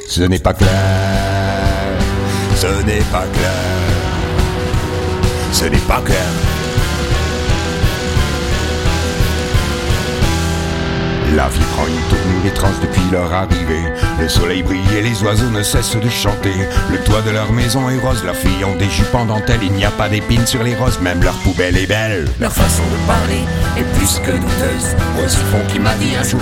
Ce n'est pas clair, ce n'est pas clair, ce n'est pas clair. La vie prend une tournure étrange depuis leur arrivée. Le soleil brille et les oiseaux ne cessent de chanter. Le toit de leur maison est rose, leurs filles ont des jupes en dentelle. Il n'y a pas d'épines sur les roses, même leur poubelle est belle. Leur façon de parler est plus que douteuse. Rosifon qui m'a dit un jour